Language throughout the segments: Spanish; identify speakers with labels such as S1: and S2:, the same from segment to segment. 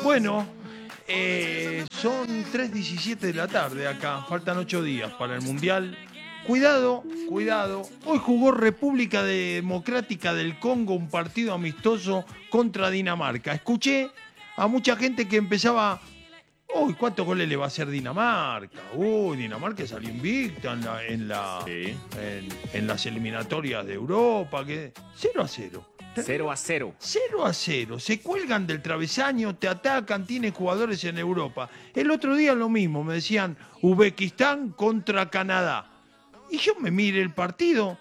S1: Bueno, son 3:17 de la tarde acá, faltan 8 días para el Mundial. Cuidado, cuidado. Hoy jugó República Democrática del Congo un partido amistoso contra Dinamarca. Escuché a mucha gente que empezaba... Uy, ¿cuántos goles le va a hacer Dinamarca? Uy, Dinamarca salió invicta
S2: Sí.
S1: en las eliminatorias de Europa. 0-0.
S2: 0-0.
S1: 0-0. Se cuelgan del travesaño, te atacan, tiene jugadores en Europa. El otro día lo mismo, me decían Uzbekistán contra Canadá. Y yo me miré el partido,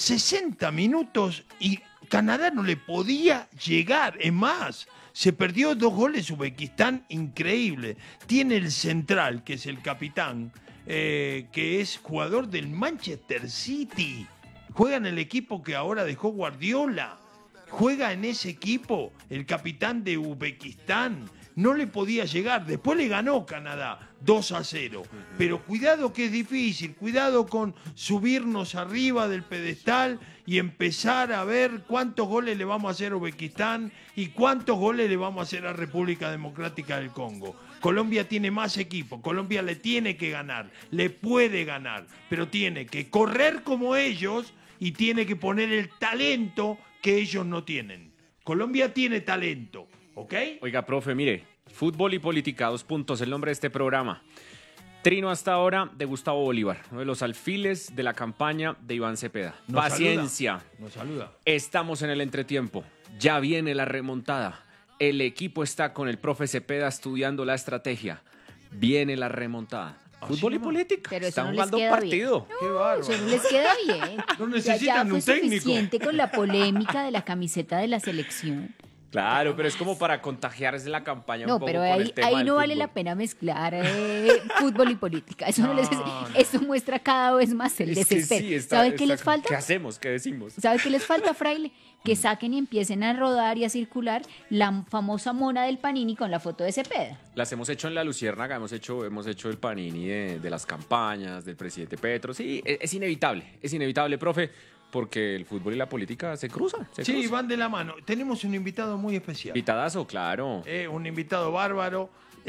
S1: 60 minutos y Canadá no le podía llegar. Es más, se perdió 2 goles Uzbekistán, increíble. Tiene el central, que es el capitán, que es jugador del Manchester City. Juega en el equipo que ahora dejó Guardiola. Juega en ese equipo el capitán de Uzbekistán. No le podía llegar. Después le ganó Canadá 2-0. Pero cuidado que es difícil. Cuidado con subirnos arriba del pedestal y empezar a ver cuántos goles le vamos a hacer a Uzbekistán y cuántos goles le vamos a hacer a República Democrática del Congo. Colombia tiene más equipo. Colombia le tiene que ganar. Le puede ganar. Pero tiene que correr como ellos y tiene que poner el talento que ellos no tienen. Colombia tiene talento, ¿ok?
S2: Oiga, profe, mire, Fútbol y Política, 2 puntos, el nombre de este programa. Trino hasta ahora de Gustavo Bolívar, uno de los alfiles de la campaña de Iván Cepeda.
S1: Nos
S2: Paciencia.
S1: Nos saluda.
S2: Estamos en el entretiempo. Ya viene la remontada. El equipo está con el profe Cepeda estudiando la estrategia. Viene la remontada. Fútbol y política.
S3: Pero eso
S2: Están
S3: no les
S2: jugando
S3: queda
S2: partido.
S1: Qué bárbaro.
S3: Eso no les queda bien.
S1: No
S3: Ya
S1: necesitan
S3: fue
S1: un técnico.
S3: suficiente con la polémica de la camiseta de la selección.
S2: Claro, pero es como para contagiarse la campaña un
S3: No,
S2: poco
S3: pero
S2: con el
S3: ahí,
S2: tema
S3: ahí
S2: del
S3: no vale
S2: fútbol.
S3: la pena mezclar fútbol y política. Eso, no les,
S1: No.
S3: eso muestra cada vez más el
S2: Es que
S3: desespero.
S2: sí,
S3: ¿Sabe qué les falta?
S2: ¿Qué hacemos? ¿Qué decimos?
S3: ¿Sabe qué les falta, fraile? Que saquen y empiecen a rodar y a circular la famosa mona del Panini con la foto de Cepeda.
S2: Las hemos hecho en la Luciérnaga, hemos hecho el panini de las campañas, del presidente Petro. Sí, es inevitable, profe, porque el fútbol y la política se cruzan.
S1: Sí, van de la mano. Tenemos un invitado muy especial.
S2: Invitadazo, claro.
S1: Un invitado bárbaro.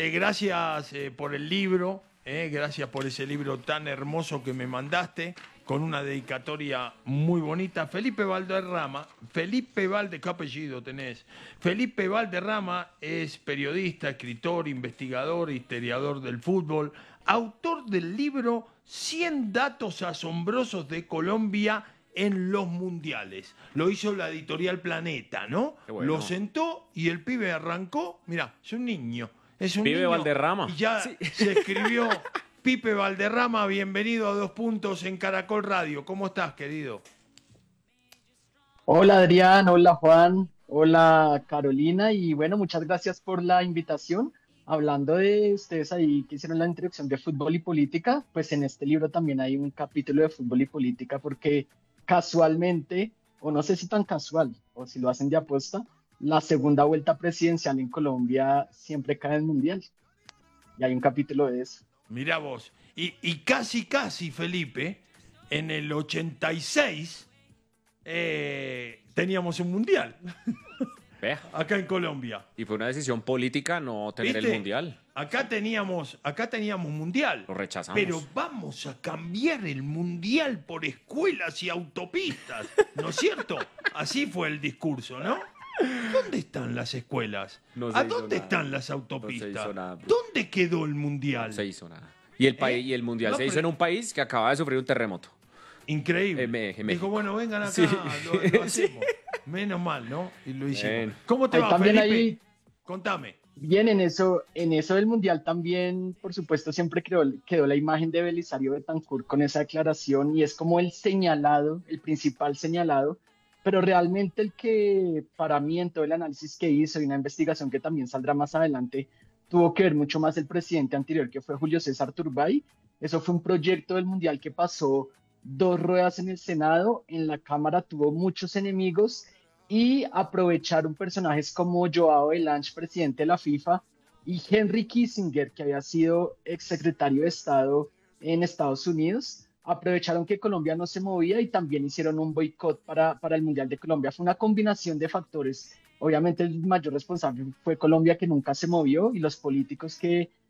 S1: Gracias por el libro. Gracias por ese libro tan hermoso que me mandaste, con una dedicatoria muy bonita. Felipe Valderrama. ¿Qué apellido tenés? Felipe Valderrama es periodista, escritor, investigador, historiador del fútbol, autor del libro 100 datos asombrosos de Colombia en los mundiales. Lo hizo la editorial Planeta, ¿no?
S2: Qué bueno.
S1: Lo sentó y el pibe arrancó. Mirá, es un niño. Es un
S2: Pibe
S1: niño.
S2: Valderrama.
S1: Y ya
S2: Sí.
S1: se escribió Pipe Valderrama. Bienvenido a 2 puntos en Caracol Radio. ¿Cómo estás, querido?
S4: Hola Adrián, hola Juan, hola Carolina y bueno, muchas gracias por la invitación. Hablando de ustedes ahí que hicieron la introducción de fútbol y política, pues en este libro también hay un capítulo de fútbol y política porque casualmente, o no sé si tan casual, o si lo hacen de apuesta, la segunda vuelta presidencial en Colombia siempre cae en el Mundial. Y hay un capítulo de eso.
S1: Mirá vos. Y casi, Felipe, en el 86 teníamos un mundial
S2: Vea.
S1: acá en Colombia.
S2: Y fue una decisión política no tener
S1: ¿Viste?
S2: el mundial.
S1: Acá teníamos mundial.
S2: Lo rechazamos.
S1: Pero vamos a cambiar el mundial por escuelas y autopistas, ¿no es cierto? Así fue el discurso, ¿no? ¿Dónde están las escuelas?
S2: No se
S1: ¿A
S2: hizo
S1: dónde
S2: nada.
S1: están las
S2: No
S1: autopistas?
S2: se hizo nada.
S1: ¿Dónde quedó el mundial?
S2: No se hizo nada. Y el país y el mundial
S1: No,
S2: se hizo
S1: pero-
S2: en un país que acababa de sufrir un terremoto.
S1: Increíble.
S2: México.
S1: Dijo, bueno, vengan acá,
S2: Sí.
S1: lo hacemos. Menos mal, ¿no? Y lo hicimos.
S2: Bien.
S1: ¿Cómo te
S4: Ahí
S1: va,
S4: también
S1: Felipe?
S4: hay-
S1: Contame.
S4: Bien, en eso del Mundial también, por supuesto, siempre quedó la imagen de Belisario Betancur con esa declaración y es como el señalado, el principal señalado, pero realmente el que para mí en todo el análisis que hizo y una investigación que también saldrá más adelante, tuvo que ver mucho más el presidente anterior que fue Julio César Turbay. Eso fue un proyecto del Mundial que pasó 2 ruedas en el Senado, en la Cámara tuvo muchos enemigos y aprovecharon personajes como Joao Belange, presidente de la FIFA, y Henry Kissinger, que había sido exsecretario de Estado en Estados Unidos, aprovecharon que Colombia no se movía y también hicieron un boicot para el Mundial de Colombia. Fue una combinación de factores obviamente el mayor responsable fue Colombia, que nunca se movió, y los políticos que